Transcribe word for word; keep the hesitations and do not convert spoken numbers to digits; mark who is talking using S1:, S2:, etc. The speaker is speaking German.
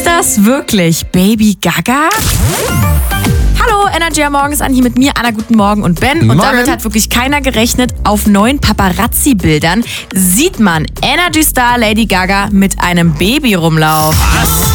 S1: das wirklich Baby Gaga? Hallo, Energy am Morgens an, hier mit mir, Anna, guten Morgen und Ben. Und
S2: Morgen.
S1: damit hat wirklich keiner gerechnet. Auf neuen Paparazzi-Bildern sieht man Energy-Star Lady Gaga mit einem Baby rumlaufen.
S2: Was?